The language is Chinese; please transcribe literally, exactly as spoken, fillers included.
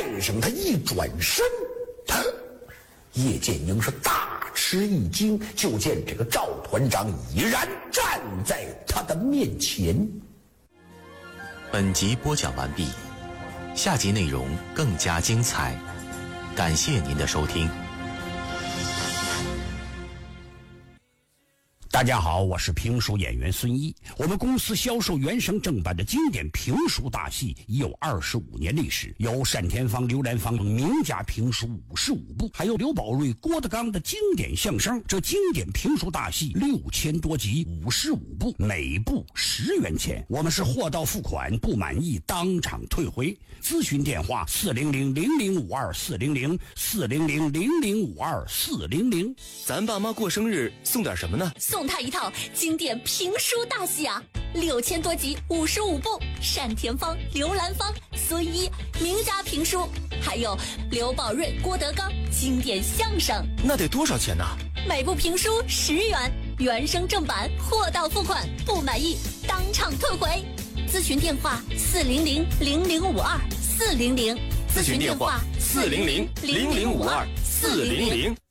先生他一转身，他叶剑英是大吃一惊，就见这个赵团长已然站在他的面前。 本集播讲完毕，下集内容更加精彩，感谢您的收听。 大家好，我是评书演员孙一。我们公司销售原声正版的经典评书大戏已有二十五年历史，有单田芳、刘兰芳名家评书五十五部，还有刘宝瑞、郭德纲的经典相声。这经典评书大戏六千多集，五十五部，每部十元钱。我们是货到付款，不满意当场退回。咨询电话：四零零零零五二四零零四零零零零五二四零零。 咱爸妈过生日送点什么呢？ 送他一套经典评书大戏啊，六千多集，五十五部，单田芳、刘兰芳、孙一名家评书，还有刘宝瑞、郭德纲经典相声。 那得多少钱呢？ 每部评书十元，原声正版，货到付款，不满意当场退回。咨询电话：四零零零零五二四零零。 咨询电话：四零零零零五二四零零。